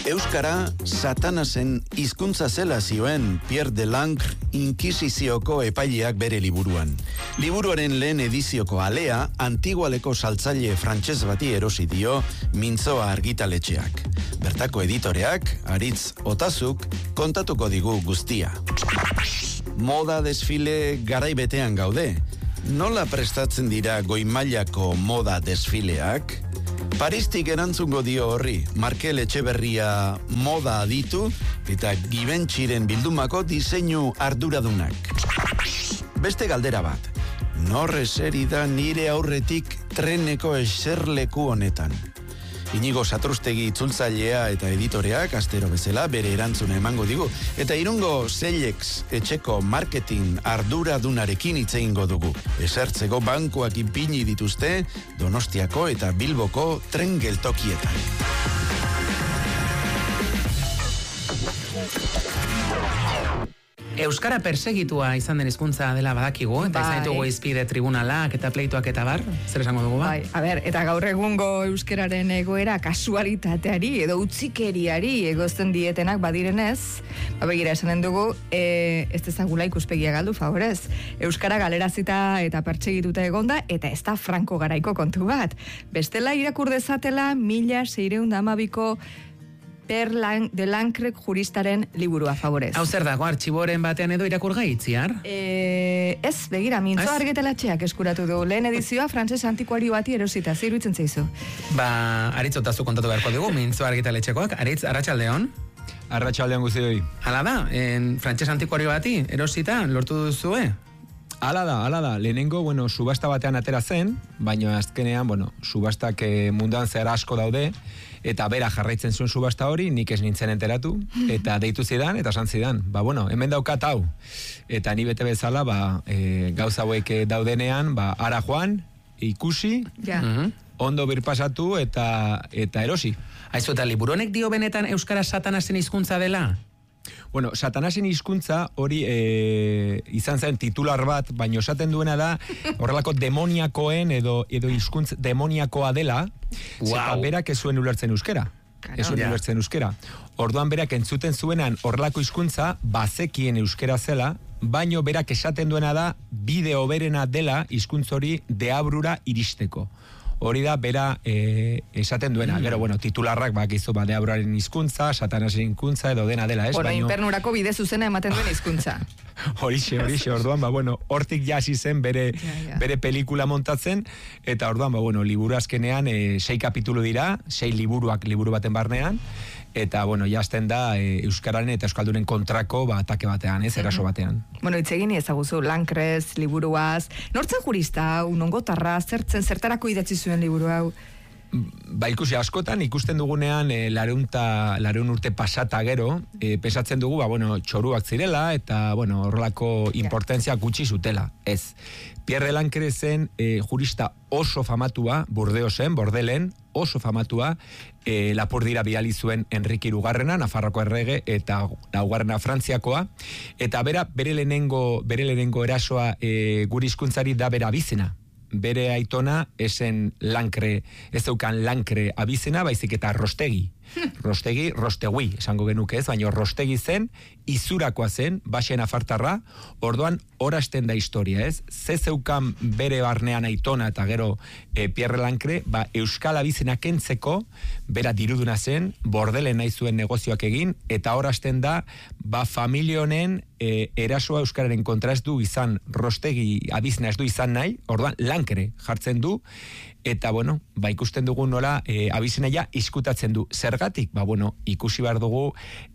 Euskara satanasen hizkuntza zela zioen Pierre Delancre inkisizioko epaileak bere liburuan. Liburuaren lehen edizioko alea antigualeko saltzaile frantses bati erosi dio Mintzoa argitaletxeak. Bertako editoreak, Aritz Otazuk, kontatuko digu guztia. Moda desfile garaibetean gaude. Nola prestatzen dira goi-mailako moda desfileak? Paristik erantzungo dio horri, Markel Etxeberria moda aditu eta Givenchyren bildumako diseinu arduradunak. Beste galdera bat, nor eseri da nire aurretik treneko eserleku honetan? Inigo Satrustegi itzultzailea eta editoreak astero bezala bere erantzuna emango digu. Eta Irungo Seilex etxeko marketing arduradunarekin hitz egingo dugu. Esertzeko bankuak ipini dituzte Donostiako eta Bilboko tren geltokietan. Euskara persegitua izan den hizkuntza dela badakigu, eta izan ditugu izpide tribunalak eta pleituak eta bar, zer esango dugu ba? Bai, a ber, eta gaur egungo euskararen egoera kasualitateari edo utzikeriari egozten dietenak badirenez, begira esanen dugu, ez dezagula ikuspegia galdu, favorez. Euskara galerazita eta pertsegituta egonda, eta ez da Franco garaiko kontu bat. Bestela irakur dezatela 1612ko Pierre Delancre juristaren liburua, favorez. Hau zer dago, artxiboren batean edo irakurgai itziar? Ez, begira, Mintzoa argitaletxeak eskuratu du. Lehen edizioa frantses antikuario bati erosita, zer iruditzen zaizu? Aritz Otazu kontatu beharko dugu, Mintzoa argitaletxekoak. Aritz, arratsaldeon? Arratsaldeon guztioi. Hala da, frantses antikuario bati erosita lortu duzue? Hala da. Lehenengo, subasta batean atera zen, baina azkenean, subastak munduan zehar asko daude, eta bera jarraitzen zuen subasta hori, nik ez nintzen enteratu, eta deitu zidan, eta esan zidan, hemen daukat hau. Eta ni bete bezala, gauza hauek daudenean, ara joan, ikusi, ondo birpasatu, eta erosi. Aizu, eta liburu honek dio benetan euskara satanasen hizkuntza dela? Satanasen hizkuntza hori izan zen titular bat, baina esaten duena da horrelako demoniakoen edo hizkuntz demoniakoa dela, zeta berak ez zuen ulertzen euskera. Ez zuen ulertzen euskera. Orduan berak entzuten zuenan horrelako hizkuntza bazekien euskera zela, baino berak esaten duena da bide hoberena dela hizkuntz hori deabrura iristeko. Hori da, bera esaten duena. Gero, titularrak bakizu deabruraren hizkuntza, satanasen hizkuntza edo dena dela, ez? Infernurako bide zuzena ematen duen hizkuntza. Horixe, orduan, hortik jasi zen bere pelikula montatzen, eta orduan, liburu azkenean 6 kapitulu dira, 6 liburu baten barnean, eta, jazten da euskararen eta euskaldunen kontrako atake batean, ez, eraso batean. Itzegin ezaguzu, Lankrez, liburuaz, nortzen jurista, unongotarra, zertarako idatzi zuen liburu hau? Ikusi askotan, ikusten dugunean lareun urte pasata gero, pesatzen dugu, txoruak zirela, eta, horrelako importantzia gutxi zutela, ez. Pierre Delancre zen jurista oso famatua, Bordelen, oso famatua, Lapurdira bidali zuen Enrique Hirugarrena, Nafarroko errege, eta laugarrena Frantziakoa, eta bere lehenengo erasoa gure hizkuntzari da bera abizena. Bere aitona esen Lancre, ez zeukan Lancre abizena, baizik eta Rostegi, Rostegui, esango genuke ez, baina Rostegi zen, izurakoa zen, baxen afartarra, orduan horasten da historia, ez? Ze zeukan bere barnean aitona eta gero Pierre Lancre, euskal abizena kentzeko, bera diruduna zen, Bordelen nahi zuen negozioak egin, eta horasten da, familia honen erasoa euskararen kontra ez du izan, Rostegi abizena ez du izan nahi, orduan Lancre jartzen du, eta, ikusten dugu nola abizena ja izkutatzen du. Zergatik? Ikusi behar dugu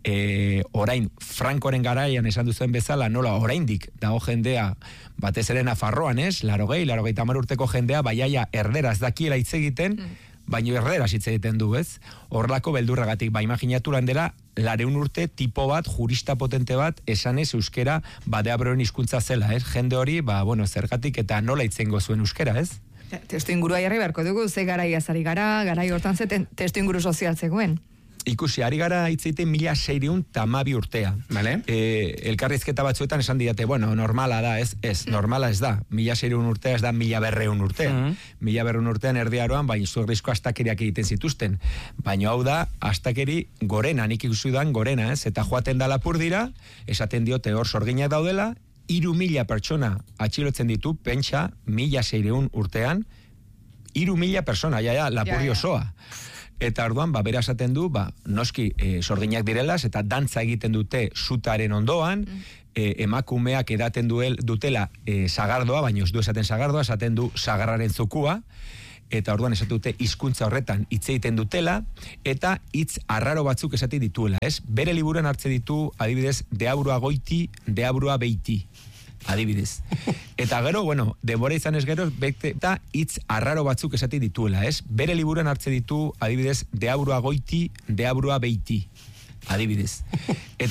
orain Frankoren garaian esan duzuen bezala, nola oraindik dago jendea batez ere Nafarroan, ez? 80 urteko jendea, baiaia erderaz dakiela hitz egiten, baino erderaz hitz egiten du, ez? Horrelako beldurragatik, imaginatu landera, 200 urte tipo bat, jurista potente bat, esanez euskera deabroren hizkuntza zela, ez? Jende hori, zergatik eta nola hitzengo zuen euskera, ez? Testu ingurua jarri beharko dugu, ze garai azari gara, garai hortan ze testu inguru sozial zegoen. Ikusi, ari gara hitzeiten 1612 urtea. Vale. Elkarrizketa batzuetan esan didate, bueno, normala da, normala ez da. 1600 urtea ez da 1200 urtea. 1200 urtean erdiaroan, baina zuegrizko astakeriak egiten zituzten. Baina hau da, astakeri gorena, nik ikusudan gorena, ez? Eta joaten da lapur dira, esaten diote hor sorginak daudela, 3000 pertsona atxilotzen ditu, pentsa, 1600 urtean, 3000 pertsona, lapurri osoa. Eta orduan, bera esaten du, noski sorginak direlaz, eta dantza egiten dute zutaren ondoan, emakumeak edaten dutela sagardoa, baina ez du esaten sagardoa, esaten du sagarraren zukua, eta orduan esaten dute hizkuntza horretan hitz egiten dutela, eta hitz arraro batzuk esaten dituela, ez? Bere liburuan hartze ditu, adibidez, deabrua goiti, deabrua beiti. Adibidez. Eta gero, bueno, denbora izan ez gero, eta hitz arraro batzuk esati dituela, ez? Bere liburuan hartze ditu, adibidez, deabrua goiti, deabrua beiti. Adibidez. Eta